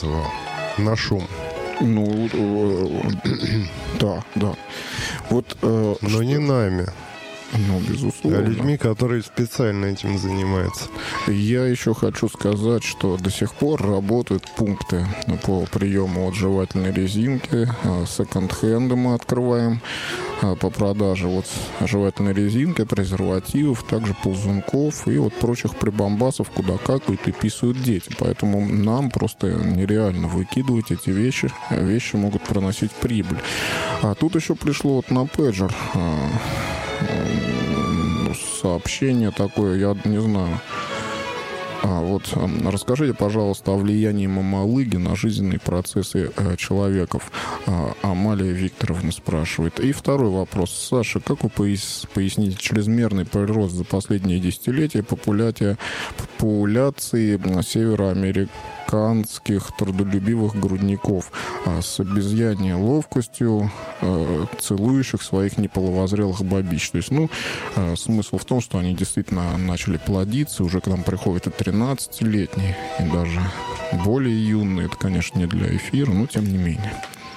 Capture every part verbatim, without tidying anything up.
этого, на шум. Ну, да, да. Вот, э, Но что... не нами. Ну, безусловно. А людьми, которые специально этим занимаются. Я еще хочу сказать, что до сих пор работают пункты по приему вот жевательной резинки. Секонд-хенды мы открываем по продаже вот жевательной резинки, презервативов, также ползунков и вот прочих прибамбасов, куда какают и писают дети. Поэтому нам просто нереально выкидывать эти вещи. Вещи могут приносить прибыль. А тут еще пришло вот на пейджер сообщение такое, я не знаю. А вот расскажите, пожалуйста, о влиянии мамалыги на жизненные процессы э, человеков. А, Амалия Викторовна спрашивает. И второй вопрос. Саша, как вы пояс, поясните чрезмерный прирост за последние десятилетия популяции, популяции североамериканских трудолюбивых грудников а, с обезьяньей ловкостью а, целующих своих неполовозрелых бабич? То есть, ну, а, смысл в том, что они действительно начали плодиться, уже к нам приходят и тринадцатилетние, и даже более юные. Это, конечно, не для эфира, но тем не менее.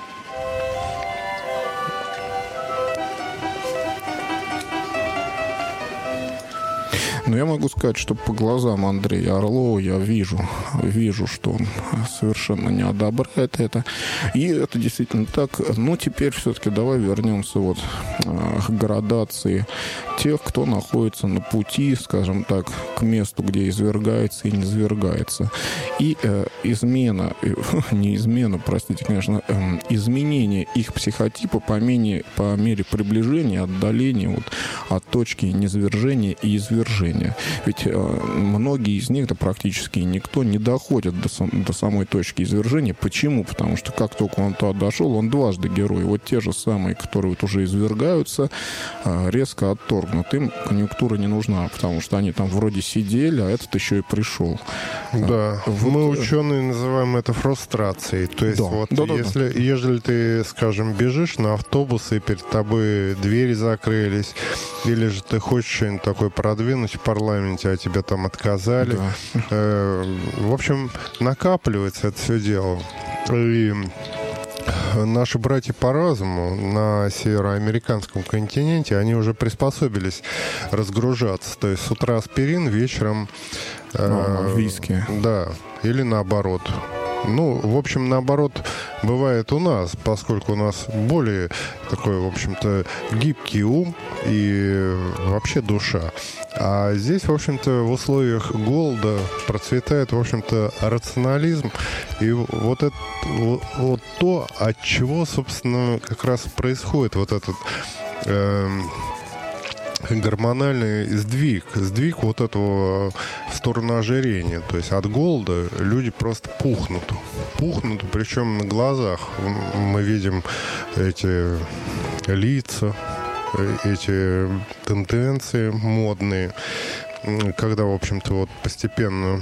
Но я могу сказать, что по глазам Андрея Орлова я вижу, вижу, что он совершенно не одобряет это. И это действительно так. Но теперь все-таки давай вернемся вот к градации тех, кто находится на пути, скажем так, к месту, где извергается и не извергается. И э, измена, э, не измена, простите, конечно, э, изменение их психотипа по мере, по мере приближения, отдаления вот, от точки низвержения и извержения. Ведь э, многие из них, да практически никто, не доходит до, сам, до самой точки извержения. Почему? Потому что как только он туда дошел, он дважды герой. Вот те же самые, которые вот уже извергаются, э, резко отторгнут. Им конъюнктура не нужна, потому что они там вроде сидели, а этот еще и пришел. Да, вот. Мы, ученые, называем это фрустрацией. То есть, да. вот да, если, да. если ты, скажем, бежишь на автобус, и перед тобой двери закрылись, или же ты хочешь что-нибудь такое продвинуть в парламенте, а тебе там отказали. Да. Э, в общем, накапливается это все дело. И наши братья по разуму на североамериканском континенте, они уже приспособились разгружаться. То есть с утра аспирин, вечером э, виски. Да, или наоборот. Ну, в общем, наоборот, бывает у нас, поскольку у нас более такой, в общем-то, гибкий ум и вообще душа. А здесь, в общем-то, в условиях голода процветает, в общем-то, рационализм. И вот это вот, вот то, от чего, собственно, как раз происходит вот этот э, гормональный сдвиг, сдвиг вот этого в сторону ожирения. То есть от голода люди просто пухнут. Пухнут, причем на глазах. Мы видим эти лица, эти тенденции модные, когда, в общем-то, вот постепенно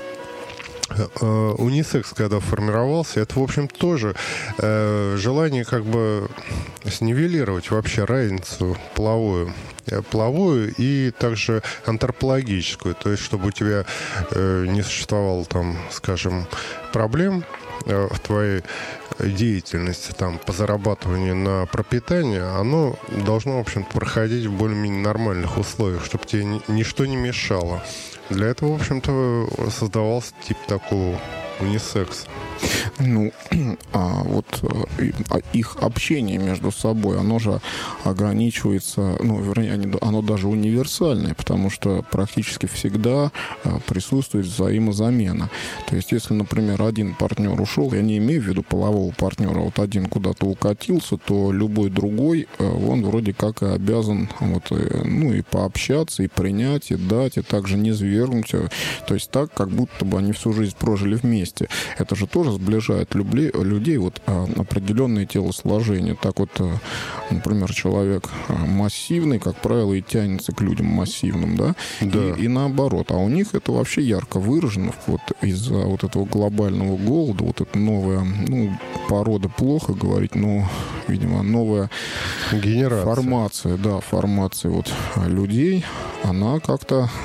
унисекс, когда формировался, это, в общем, тоже э, желание как бы снивелировать вообще разницу половую. Половую и также антропологическую. То есть, чтобы у тебя э, не существовало там, скажем, проблем э, в твоей деятельности там, по зарабатыванию на пропитание, оно должно, в общем-то, проходить в более-менее нормальных условиях, чтобы тебе ни, ничто не мешало. Для этого, в общем-то, создавался тип такого унисекса. Ну, а вот а их общение между собой, оно же ограничивается, ну, вернее, оно даже универсальное, потому что практически всегда присутствует взаимозамена. То есть, если, например, один партнер ушел, я не имею в виду полового партнера, вот один куда-то укатился, то любой другой, он вроде как и обязан вот, ну, и пообщаться, и принять, и дать, и также не свергнуть. То есть так, как будто бы они всю жизнь прожили вместе. Это же тоже сближает людей, вот определенные телосложения. Так вот, например, человек массивный, как правило, и тянется к людям массивным, да? Да. И, и наоборот. А у них это вообще ярко выражено вот из-за вот этого глобального голода, вот эта новая, ну, порода плохо говорить, но, видимо, новая генерация. Формация, да, формация вот людей, она как-то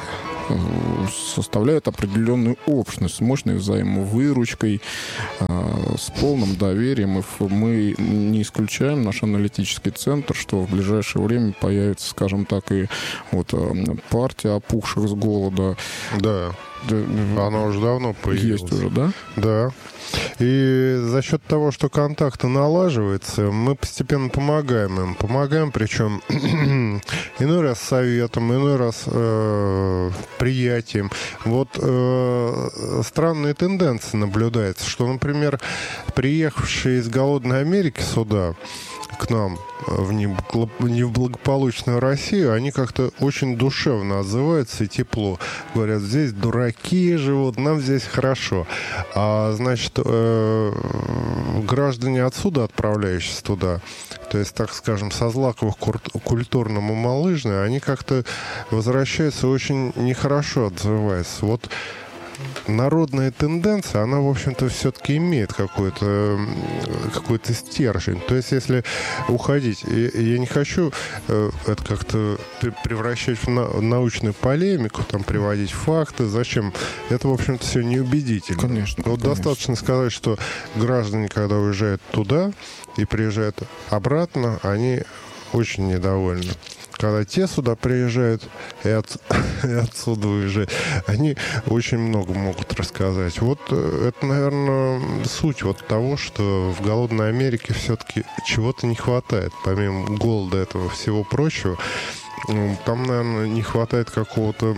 составляет определенную общность с мощной взаимовыручкой, с полным доверием. И мы не исключаем, наш аналитический центр, что в ближайшее время появится, скажем так, и вот партия опухших с голода. Да. Она уже давно появилась. Есть уже, да? Да. И за счет того, что контакты налаживаются, мы постепенно помогаем им. Помогаем, причем иной раз советом, иной раз э, приятием. Вот э, странные тенденции наблюдаются, что, например, приехавшие из голодной Америки сюда, к нам в неблагополучную Россию, они как-то очень душевно отзываются и тепло. Говорят, здесь дураки живут, нам здесь хорошо. А, значит, э, граждане отсюда, отправляющиеся туда, то есть, так скажем, со Злаковых культурному Малыжной, они как-то возвращаются очень нехорошо отзываются. Вот народная тенденция, она, в общем-то, все-таки имеет какой-то какой-то стержень. То есть, если уходить, я не хочу это как-то превращать в научную полемику, там, приводить факты, зачем? Это, в общем-то, все неубедительно. Конечно. Вот конечно. Достаточно сказать, что граждане, когда уезжают туда и приезжают обратно, они очень недовольны. Когда те сюда приезжают и, от, и отсюда уезжают, они очень много могут рассказать. Вот это, наверное, суть вот того, что в голодной Америке все-таки чего-то не хватает. Помимо голода этого всего прочего, там, наверное, не хватает какого-то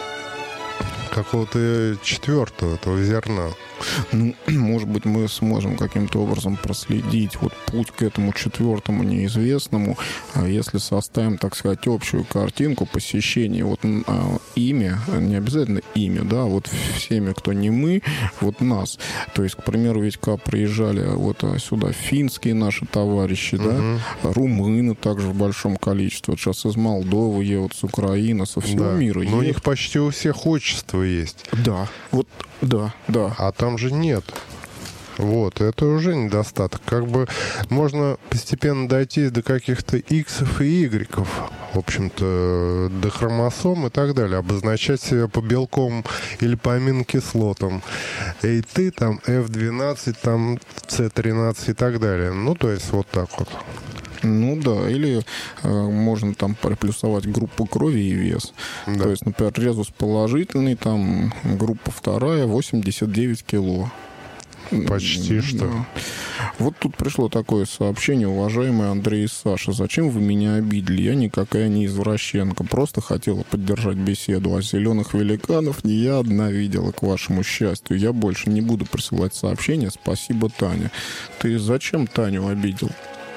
какого-то четвертого этого зерна. Ну, может быть, мы сможем каким-то образом проследить вот путь к этому четвертому неизвестному, если составим, так сказать, общую картинку посещения вот а, ими, не обязательно ими, да, вот всеми, кто не мы, вот нас. То есть, к примеру, ведь когда приезжали вот сюда финские наши товарищи, угу. да, румыны также в большом количестве, вот сейчас из Молдовы едут, с Украины, со всего да. мира. Но у них почти у всех отчество есть. Да, вот, да, да. А там же нет. Вот, это уже недостаток. Как бы можно постепенно дойти до каких-то иксов и игреков, в общем-то, до хромосом и так далее, обозначать себя по белкам или по аминокислотам. Эй, ты там эф двенадцать, там С тринадцать и так далее. Ну, то есть вот так вот. Ну да, или э, можно там приплюсовать группу крови и вес. Да. То есть, например, резус положительный, там группа вторая, восемьдесят девять кило. Почти что. Да. Вот тут пришло такое сообщение: уважаемый Андрей и Саша, зачем вы меня обидели? Я никакая не извращенка, просто хотела поддержать беседу. А зеленых великанов не я одна видела, к вашему счастью. Я больше не буду присылать сообщения. Спасибо, Таня. Ты зачем Таню обидел?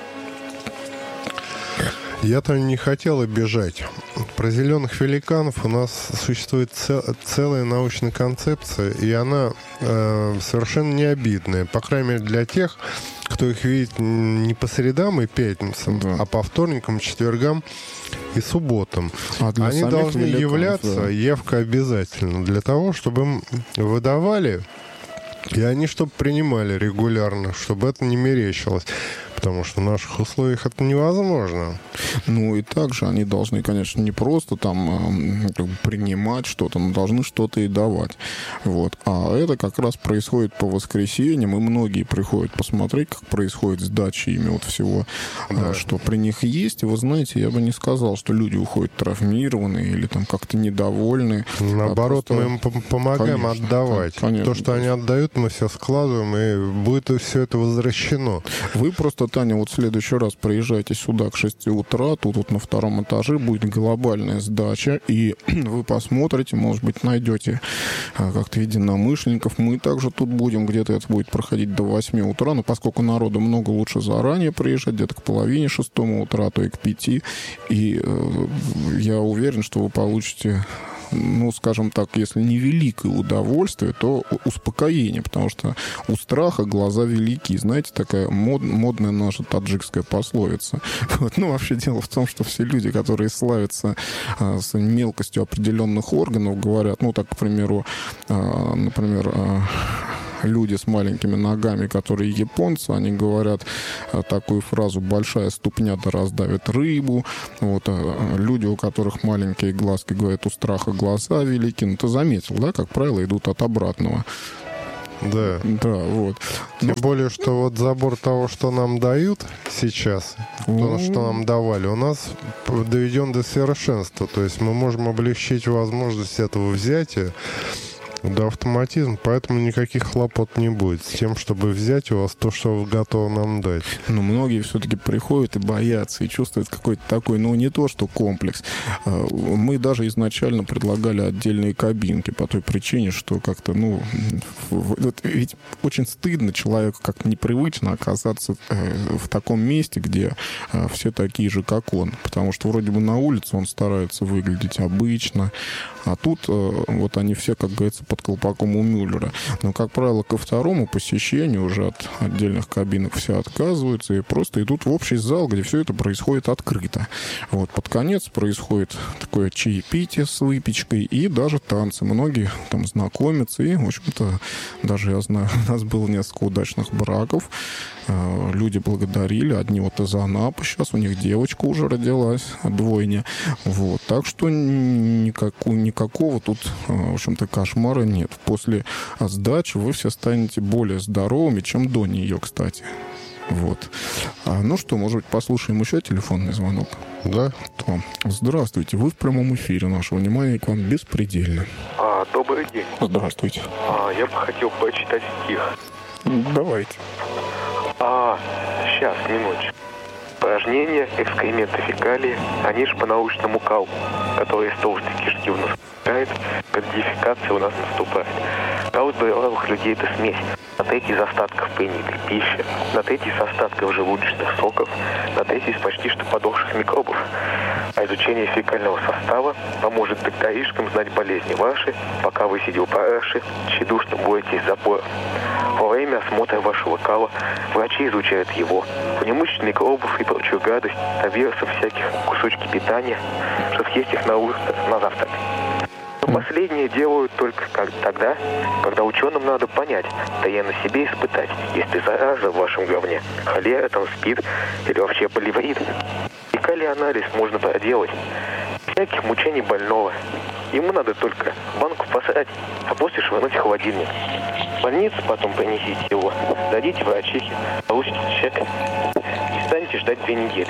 Я-то не хотел обижать. Про зеленых великанов у нас существует цел, целая научная концепция, и она э, совершенно не обидная. По крайней мере, для тех, кто их видит не по средам и пятницам, да. а по вторникам, четвергам и субботам. А они должны являться да. явка обязательно, для того, чтобы им выдавали, и они чтобы принимали регулярно, чтобы это не мерещилось. Потому что в наших условиях это невозможно. Ну и также они должны, конечно, не просто там э, как бы принимать что-то, но должны что-то и давать. Вот. А это как раз происходит по воскресеньям, и многие приходят посмотреть, как происходит сдача ими вот всего, да. что при них есть. И вы знаете, я бы не сказал, что люди уходят травмированные или там как-то недовольны. Наоборот, а просто... мы им помогаем конечно, отдавать. Конечно. То, что они отдают, мы все складываем, и будет все это возвращено. Вы просто, Таня, вот в следующий раз приезжайте сюда к шести утра, тут вот на втором этаже будет глобальная сдача, и вы посмотрите, может быть, найдете как-то единомышленников. Мы также тут будем, где-то это будет проходить до восьми утра, но поскольку народу много, лучше заранее приезжать, где-то к половине шестому утра, то и к пяти, и э, я уверен, что вы получите... ну, скажем так, если не великое удовольствие, то успокоение, потому что у страха глаза велики. Знаете, такая мод, модная наша таджикская пословица. Вот. Ну, вообще дело в том, что все люди, которые славятся а, с мелкостью определенных органов, говорят, ну, так, к примеру, а, например, а, люди с маленькими ногами, которые японцы, они говорят такую фразу «большая ступня да раздавит рыбу». Вот, люди, у которых маленькие глазки, говорят, у страха глаза велики. Ну, ты заметил, да, как правило, идут от обратного. Да. Да, вот. Тем ну, более, что вот забор того, что нам дают сейчас, то, что нам давали, у нас доведен до совершенства. То есть мы можем облегчить возможность этого взятия до автоматизма, поэтому никаких хлопот не будет с тем, чтобы взять у вас то, что вы готовы нам дать. Но многие все-таки приходят и боятся, и чувствуют какой-то такой, ну, не то, что комплекс. Мы даже изначально предлагали отдельные кабинки по той причине, что как-то, ну, вот ведь очень стыдно человеку как-то непривычно оказаться в таком месте, где все такие же, как он. Потому что вроде бы на улице он старается выглядеть обычно, а тут вот они все, как говорится, под колпаком у Мюллера. Но, как правило, ко второму посещению уже от отдельных кабинок все отказываются и просто идут в общий зал, где все это происходит открыто. Вот, под конец происходит такое чаепитие с выпечкой и даже танцы. Многие там знакомятся, и, в общем-то, даже я знаю, у нас было несколько удачных браков. Люди благодарили. Одни вот из Анапы, сейчас у них девочка уже родилась, двойня. Вот. Так что никакого, никакого тут, в общем-то, кошмара нет. После сдачи вы все станете более здоровыми, чем до нее, кстати. Вот. А, ну что, может быть, послушаем еще телефонный звонок? Да. То. Здравствуйте, вы в прямом эфире. Наше внимание к вам беспредельно. А, добрый день. Здравствуйте. А, я бы хотел почитать стих. Давайте. А, сейчас, минуточку. Упражнения, экскременты, фекалии, они же по-научному кал, который из толстой кишки у нас вступает, когда дефекация у нас наступает. Кал здоровых людей — это смесь. На треть из остатков принятой пищи, на треть из остатков желудочных соков, на треть из почти что подохших микробов. А изучение фекального состава поможет докторишкам знать болезни ваши, пока вы, сидя у параши, тщедушно боретесь запора. Во время осмотра вашего кала врачи изучают его, внемущих микробов и прочую гадость, а вирусов всяких, кусочки питания, чтобы съесть их на, ужин, на завтрак. Но последнее делают только как, тогда, когда ученым надо понять, да я на себе испытать, есть ли зараза в вашем говне, холера, там, спид или вообще поливрит. Фекальный анализ можно проделать. Всяких мучений больного. Ему надо только банку посрать, а после швырнуть в холодильник. В больницу потом принесите его, дадите врачихе, получите чек и станете ждать две недели.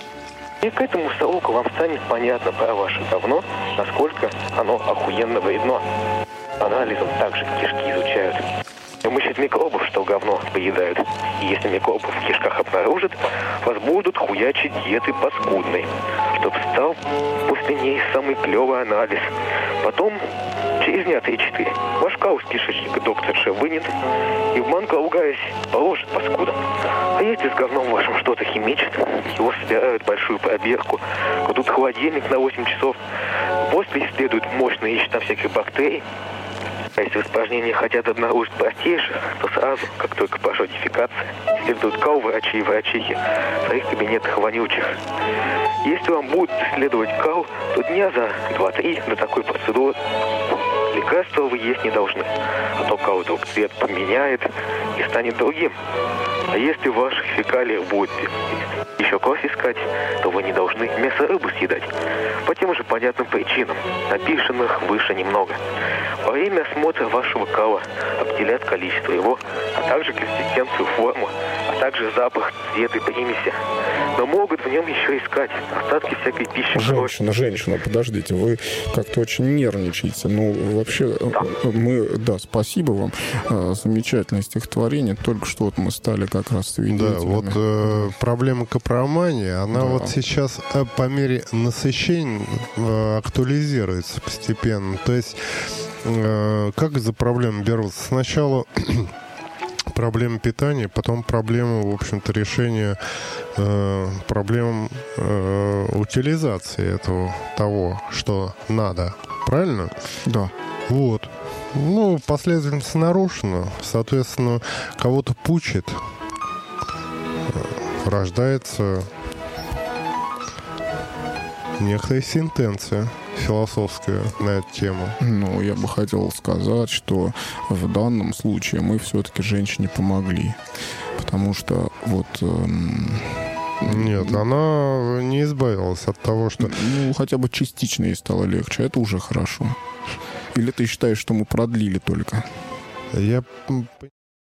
И к этому сроку вам станет понятно про ваше говно, насколько оно охуенно вредно. Анализом также кишки изучают. Ищут микробов, что говно поедают. И если микробов в кишках обнаружат, вас будут хуячить диеты паскудной, чтоб стал после ней самый клевый анализ. Потом, через дня три-четыре, ваш кал с кишечника докторша вынет и в банку, ругаясь, положит паскуда. А если с говном вашим что-то химичит, его собирают в большую пробирку, кладут в холодильник на восемь часов. После исследуют мощно, ищут там всяких бактерий. А если в испражнении хотят обнаружить простейших, то сразу, как только пошла дефекация, исследуют кал врачи и врачихи в своих кабинетах вонючих. Если вам будут исследовать кал, то дня за два-три до такой процедуры лекарства вы есть не должны. А то кал вдруг цвет поменяет и станет другим. А если в ваших фекалиях будет еще кровь искать, то вы не должны мясо рыбы съедать. По тем же понятным причинам, написанных выше немного. Во время осмотра вашего кала определят количество его, а также консистенцию, форму, а также запах, цвет и примеси. Но могут в нем еще искать остатки всякой пищи. Женщина, женщина, подождите, вы как-то очень нервничаете. Ну, вообще, да. мы, да, спасибо вам. Замечательное стихотворение. Только что вот мы стали как раз свидетелями. Да, вот э, проблема капромании, она да. вот сейчас э, по мере насыщения э, актуализируется постепенно. То есть, э, как за проблему берутся? Сначала проблема питания, потом проблема, в общем-то, решения э, проблем э, утилизации этого, того, что надо. Правильно? Да. Вот. Ну, последовательность нарушена. Соответственно, кого-то пучит. Рождается некая сентенция. философское на эту тему. Ну, я бы хотел сказать, что в данном случае мы все-таки женщине помогли. Потому что вот... Эм... Нет, она не избавилась от того, что... Ну, хотя бы частично ей стало легче. Это уже хорошо. Или ты считаешь, что мы продлили только? Я